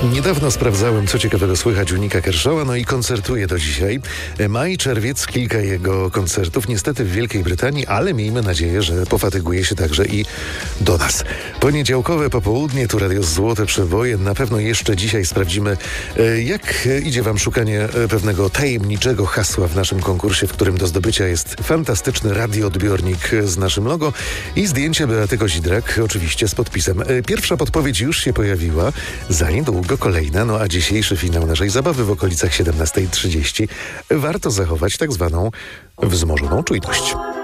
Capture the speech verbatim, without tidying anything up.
Niedawno sprawdzałem, co ciekawego słychać u Nicka Kershawa, no i koncertuje do dzisiaj. Maj, czerwiec, kilka jego koncertów, niestety w Wielkiej Brytanii, ale miejmy nadzieję, że pofatyguje się także i do nas. Poniedziałkowe popołudnie, tu Radio Złote Przeboje. Na pewno jeszcze dzisiaj sprawdzimy, jak idzie wam szukanie pewnego tajemniczego hasła w naszym konkursie, w którym do zdobycia jest fantastyczny radioodbiornik z naszym logo i zdjęcie Beaty Kozidrak, oczywiście z podpisem. Pierwsza podpowiedź już się pojawiła, za niedługo kolejna, no a dzisiejszy finał naszej zabawy w okolicach siedemnasta trzydzieści warto zachować tak zwaną wzmożoną czujność.